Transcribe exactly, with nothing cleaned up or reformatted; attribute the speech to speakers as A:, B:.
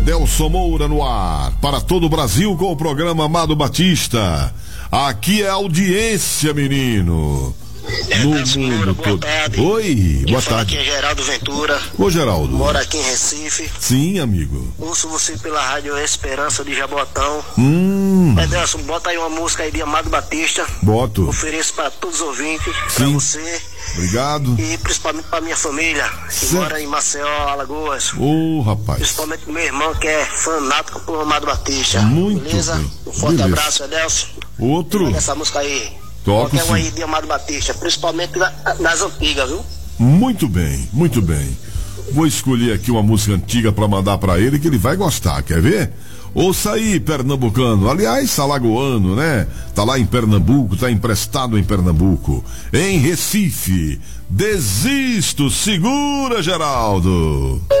A: Delson Moura no ar, para todo o Brasil com o programa Amado Batista. Aqui é audiência, menino.
B: É,
A: no
B: Delson
A: mundo
B: Moura, boa
A: todo.
B: tarde.
A: Oi,
B: Quem
A: boa
B: fala
A: tarde.
B: aqui é Geraldo Ventura.
A: Ô, Geraldo.
B: Moro aqui em Recife.
A: Sim, amigo.
B: Ouço você pela rádio Esperança de Jabotão.
A: Hum,
B: É, Delson, bota aí uma música aí de Amado Batista.
A: boto.
B: Ofereço para todos os ouvintes, para
A: Sim.
B: você
A: Obrigado.
B: e principalmente para minha família, que
A: Certo.
B: mora em Maceió, Alagoas.
A: Ô, rapaz.
B: Principalmente meu irmão, que é fanático por Amado Batista.
A: Muito
B: Beleza?
A: bem.
B: Um forte
A: Beleza.
B: abraço, Adelson.
A: Outro.
B: Olha essa música aí.
A: Toco
B: Qualquer um
A: sim.
B: aí de Amado Batista, principalmente na- nas antigas, viu?
A: Muito bem, muito bem. Vou escolher aqui uma música antiga pra mandar pra ele que ele vai gostar, quer ver? Ouça aí, pernambucano, aliás, alagoano, né? Tá lá em Pernambuco, tá emprestado em Pernambuco. Em Recife, Desisto, segura, Geraldo.